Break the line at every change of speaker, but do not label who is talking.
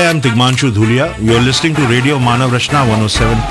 am Tigmanshu Dhulia. You're listening to Radio Manav Rashna 107.